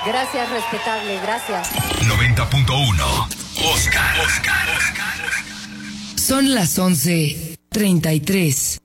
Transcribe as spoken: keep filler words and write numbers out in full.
Gracias, respetable, gracias. noventa punto uno. Oscar, Oscar, Oscar. Son las once treinta y tres.